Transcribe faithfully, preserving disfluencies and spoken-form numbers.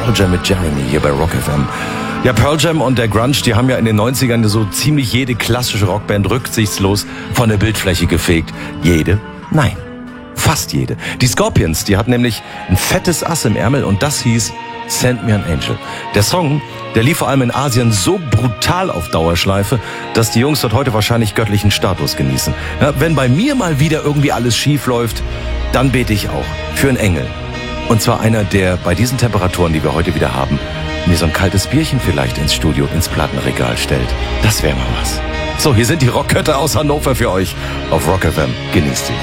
Pearl Jam mit Jeremy hier bei Rock F M. Ja, Pearl Jam und der Grunge, die haben ja in den neunzigern so ziemlich jede klassische Rockband rücksichtslos von der Bildfläche gefegt. Jede? Nein. Fast jede. Die Scorpions, die hatten nämlich ein fettes Ass im Ärmel und das hieß Send Me an Angel. Der Song, der lief vor allem in Asien so brutal auf Dauerschleife, dass die Jungs dort heute wahrscheinlich göttlichen Status genießen. Ja, wenn bei mir mal wieder irgendwie alles schief läuft, dann bete ich auch für einen Engel. Und zwar einer, der bei diesen Temperaturen, die wir heute wieder haben, mir so ein kaltes Bierchen vielleicht ins Studio, ins Plattenregal stellt. Das wäre mal was. So, hier sind die Rockgötter aus Hannover für euch auf Rock F M. Genießt sie.